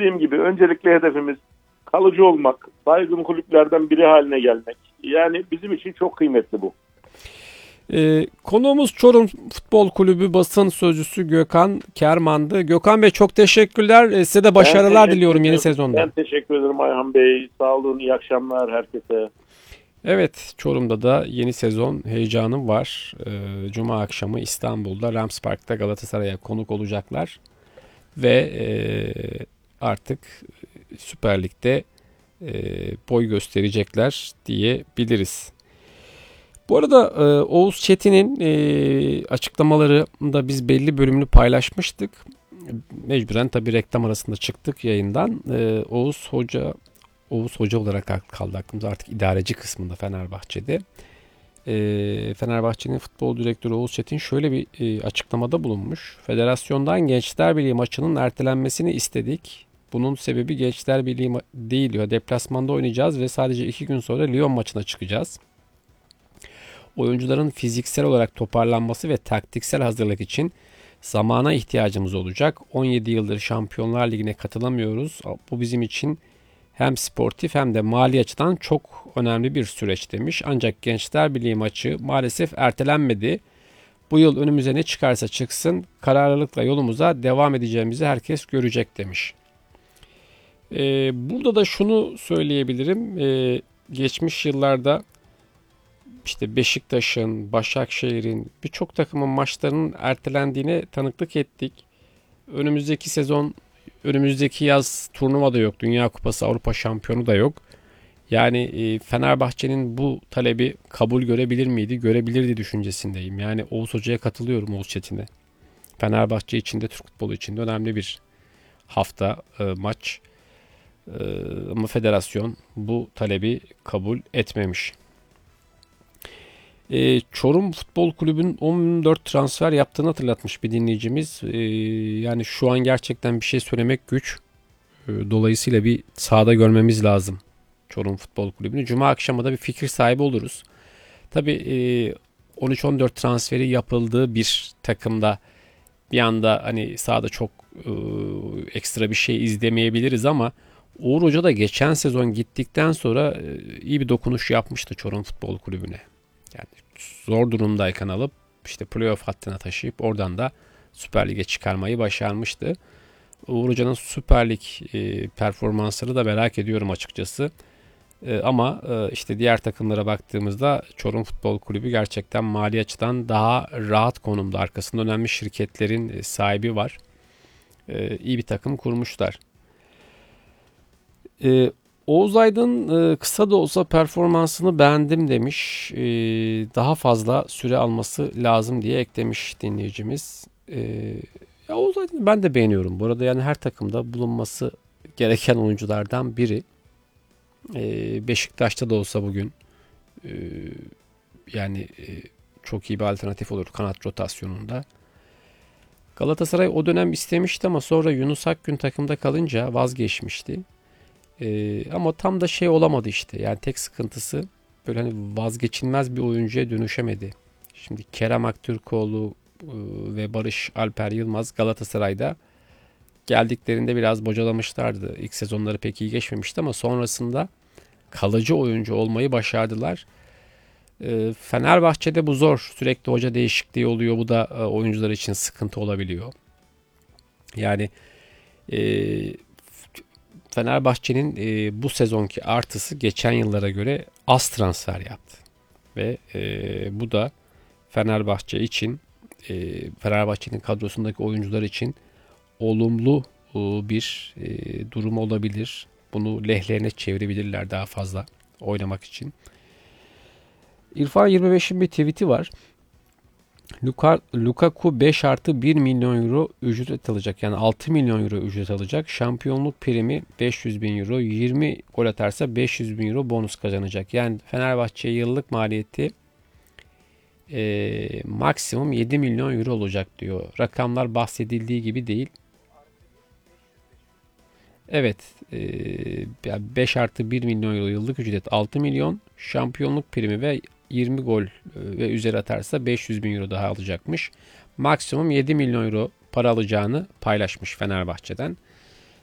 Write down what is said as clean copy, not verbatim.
dediğim gibi öncelikle hedefimiz kalıcı olmak, saygın kulüplerden biri haline gelmek. Yani bizim için çok kıymetli bu. Konuğumuz Çorum Futbol Kulübü basın sözcüsü Gökhan Kerman'dı. Gökhan Bey çok teşekkürler. Size de başarılar diliyorum yeni sezonda. Ben teşekkür ederim Ayhan Bey. Sağ olun, iyi akşamlar herkese. Evet, Çorum'da da yeni sezon heyecanı var. Cuma akşamı İstanbul'da Rams Park'ta Galatasaray'a konuk olacaklar. Ve artık Süper Lig'de boy gösterecekler diyebiliriz. Bu arada Oğuz Çetin'in açıklamalarında biz belli bölümünü paylaşmıştık. Mecburen tabii reklam arasında çıktık yayından. Oğuz Hoca olarak kaldı aklımda, artık idareci kısmında Fenerbahçe'de. Fenerbahçe'nin futbol direktörü Oğuz Çetin şöyle bir açıklamada bulunmuş. Federasyondan Gençler Birliği maçının ertelenmesini istedik. Bunun sebebi Gençler Birliği değil diyor. Deplasmanda oynayacağız ve sadece 2 gün sonra Lyon maçına çıkacağız. Oyuncuların fiziksel olarak toparlanması ve taktiksel hazırlık için zamana ihtiyacımız olacak. 17 yıldır Şampiyonlar Ligi'ne katılamıyoruz. Bu bizim için hem sportif hem de mali açıdan çok önemli bir süreç demiş. Ancak Gençler Birliği maçı maalesef ertelenmedi. Bu yıl önümüze ne çıkarsa çıksın kararlılıkla yolumuza devam edeceğimizi herkes görecek demiş. Burada da şunu söyleyebilirim. Geçmiş yıllarda işte Beşiktaş'ın, Başakşehir'in birçok takımın maçlarının ertelendiğine tanıklık ettik. Önümüzdeki yaz turnuva da yok. Dünya Kupası, Avrupa Şampiyonu da yok. Yani Fenerbahçe'nin bu talebi kabul görebilir miydi? Görebilirdi düşüncesindeyim. Yani Oğuz Hoca'ya katılıyorum, Oğuz Çetin'e. Fenerbahçe için de Türk futbolu için de önemli bir hafta maç. Ama federasyon bu talebi kabul etmemiş. Çorum Futbol Kulübü'nün 14 transfer yaptığını hatırlatmış bir dinleyicimiz. Yani şu an gerçekten bir şey söylemek güç. Dolayısıyla bir sahada görmemiz lazım Çorum Futbol Kulübü'nü. Cuma akşamı da bir fikir sahibi oluruz. Tabii 13-14 transferi yapıldığı bir takımda bir anda hani sahada çok ekstra bir şey izlemeyebiliriz ama Uğur Hoca da geçen sezon gittikten sonra iyi bir dokunuş yapmıştı Çorum Futbol Kulübü'ne. Yani zor durumdayken alıp işte playoff hattına taşıyıp oradan da Süper Lig'e çıkarmayı başarmıştı. Uğur Hoca'nın Süper Lig performansları da merak ediyorum açıkçası. Ama işte diğer takımlara baktığımızda Çorum Futbol Kulübü gerçekten mali açıdan daha rahat konumda. Arkasında önemli şirketlerin sahibi var. İyi bir takım kurmuşlar. Oğuz Aydın kısa da olsa performansını beğendim demiş. Daha fazla süre alması lazım diye eklemiş dinleyicimiz. Ya Oğuz Aydın'ı ben de beğeniyorum. Bu arada yani her takımda bulunması gereken oyunculardan biri. Beşiktaş'ta da olsa bugün yani çok iyi bir alternatif olur kanat rotasyonunda. Galatasaray o dönem istemişti ama sonra Yunus Akgün takımda kalınca vazgeçmişti. Ama tam da şey olamadı işte. Yani tek sıkıntısı böyle hani vazgeçilmez bir oyuncuya dönüşemedi. Şimdi Kerem Aktürkoğlu ve Barış Alper Yılmaz Galatasaray'da geldiklerinde biraz bocalamışlardı. İlk sezonları pek iyi geçmemişti ama sonrasında kalıcı oyuncu olmayı başardılar. Fenerbahçe'de bu zor. Sürekli hoca değişikliği oluyor. Bu da oyuncular için sıkıntı olabiliyor. Yani Fenerbahçe'nin bu sezonki artısı geçen yıllara göre az transfer yaptı. Ve bu da Fenerbahçe için Fenerbahçe'nin kadrosundaki oyuncular için olumlu bir durum olabilir. Bunu lehlerine çevirebilirler daha fazla oynamak için. İrfan 25'in bir tweet'i var. Lukaku 5 artı 1 milyon euro ücret alacak. Yani 6 milyon euro ücret alacak. Şampiyonluk primi 500 bin euro. 20 gol atarsa 500 bin euro bonus kazanacak. Yani Fenerbahçe yıllık maliyeti maksimum 7 milyon euro olacak diyor. Rakamlar bahsedildiği gibi değil. Evet. 5 artı 1 milyon euro yıllık ücret 6 milyon. Şampiyonluk primi ve 20 gol ve üzeri atarsa 500 bin euro daha alacakmış. Maksimum 7 milyon euro para alacağını paylaşmış Fenerbahçe'den.